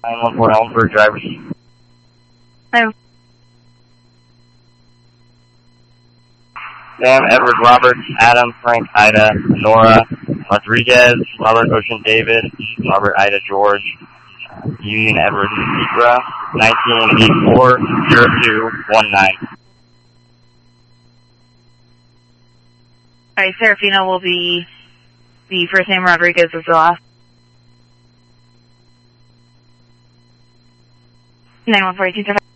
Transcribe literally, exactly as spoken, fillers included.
nine one four Elmsburg, drivers. nine Sam, Edward, Robert, Adam, Frank, Ida, Nora, Rodriguez, Robert, Ocean, David, Robert, Ida, George, Union, Edward, Zebra, nineteen eighty-four, zero two one nine. Alright, Serafino will be the first name, Rodriguez is the last. nine one four eight two